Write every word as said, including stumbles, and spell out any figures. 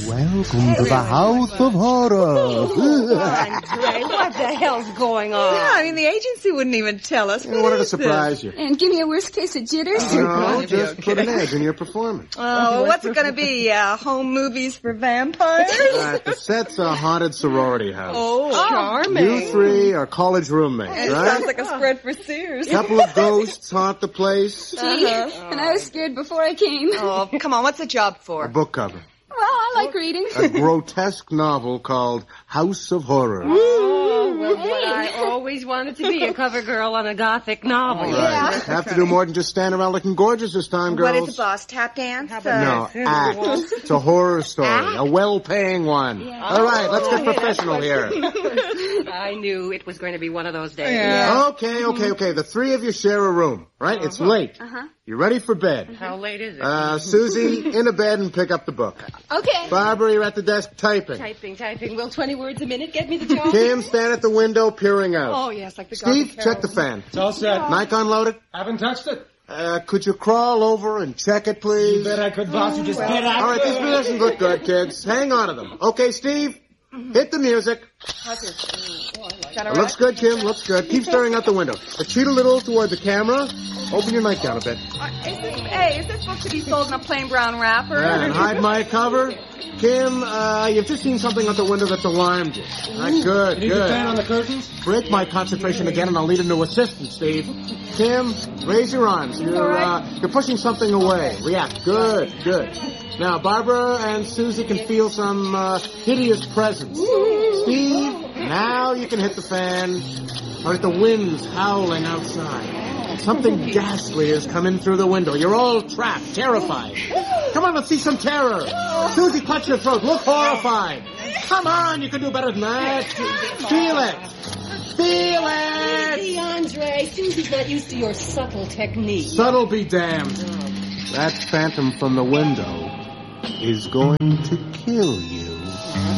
Welcome to the House of Horror. Andre, what the hell's going on? Yeah, I mean, the agency wouldn't even tell us. I wanted to surprise you. And give me a worst case of jitters. No, just put an edge in your performance. Oh, what's it going to be? Uh, home movies for vampires? Right, the set's a haunted sorority house. Oh, charming. You three are college roommates, It right? sounds like a spread for Sears. Couple of ghosts haunt the place. Gee, and I was scared before I came. Oh, come on, what's the job A for? book cover. Well, I like reading. A grotesque novel called House of Horror. Oh, well, but I always wanted to be a cover girl on a gothic novel. Right. Have to do more than just stand around looking gorgeous this time, girls. What is the boss? Tap dance? Uh, No, act. It's a horror story. A well-paying one. All right, let's get professional here. I knew it was going to be one of those days. Yeah. Okay, okay, okay. The three of you share a room, right? It's late. Uh-huh. You ready for bed? How late is it? Uh, Susie, in a bed and pick up the book. Okay. Barbara, you're at the desk typing. Typing, typing. Will twenty words a minute get me the job? Kim, stand at the window peering out. Oh, yes, like the Steve, Gothic check the Carol. fan. It's all set. Nikon loaded? Haven't touched it. Uh, could you crawl over and check it, please? You bet I could, boss. You just get out. All right, this doesn't look good, kids. Hang on to them. Okay, Steve, hit the music. That all It looks good, Kim. Looks good. Keep staring out the window. But cheat a little toward the camera. Open your nightgown a bit. Uh, is this, hey, is this book to be sold in a plain brown wrapper? And hide my cover. Kim, uh, you've just seen something out the window that's alarmed you. All right, good, Need the fan on good. the curtains? Break my concentration again, and I'll need a new assistant, Steve. Kim, raise your arms. You're, uh, you're pushing something away. React. Good, good. Now, Barbara and Susie can feel some uh, hideous presence. Steve, now you can hit the fan. All right, the wind's howling outside. Something ghastly has come in through the window. You're all trapped, terrified. Come on, let's see some terror. Susie, clutch your throat. Look horrified. Come on, you can do better than that. Feel it. Feel it. See, Andre, Susie's not used to your subtle technique. Subtle be damned. That phantom from the window is going to kill you.